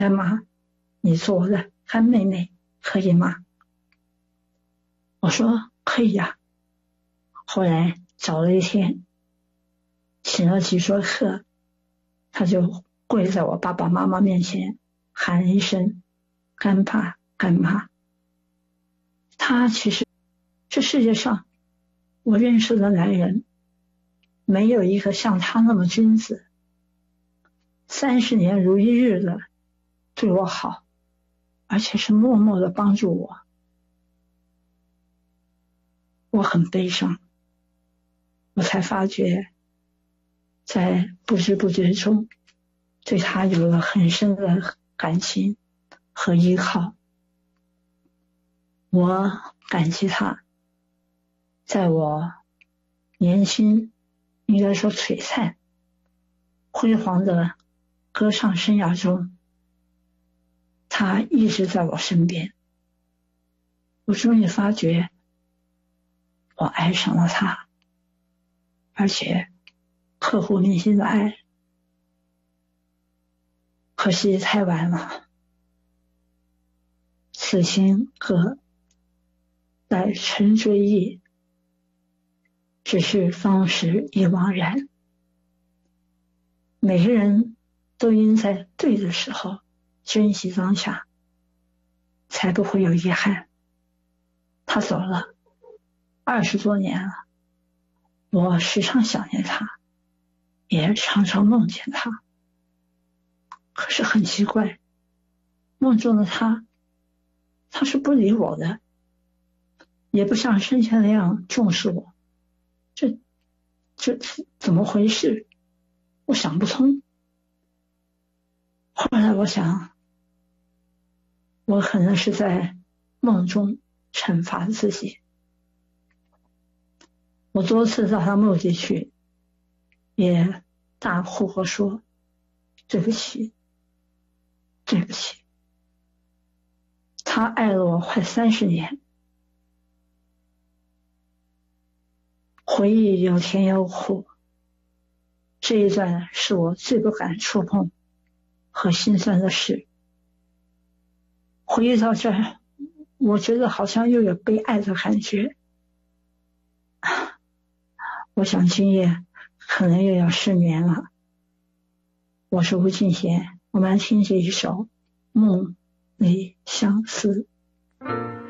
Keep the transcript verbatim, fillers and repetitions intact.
妈，你做我的干妹妹可以吗？我说可以呀。后来找了一天，请了几节课，他就跪在我爸爸妈妈面前喊一声干爸干妈。他其实这世界上我认识的男人没有一个像他那么君子，三十年如一日的对我好，而且是默默的帮助我。我很悲伤，我才发觉在不知不觉中对他有了很深的感情和依靠。我感激他在我年轻，应该说璀璨辉煌的歌唱生涯中，他一直在我身边。我终于发觉我爱上了他，而且刻骨铭心的爱。可惜太晚了，此情可待成追忆，只是当时已惘然。每个人都应在对的时候珍惜当下，才不会有遗憾。他走了二十多年了，我时常想念他，也常常梦见他。可是很奇怪，梦中的他，他是不理我的，也不像生前那样重视我。这这怎么回事？我想不通。后来我想，我可能是在梦中惩罚自己。我多次到他墓地去，也大呼和说对不起，对不起。他爱了我快三十年，回忆有甜有苦，这一段是我最不敢触碰和心酸的事。回忆到这儿，我觉得好像又有被爱的感觉。我想今夜可能又要失眠了。我是吴敬贤，我们来听这一首《梦里相思》。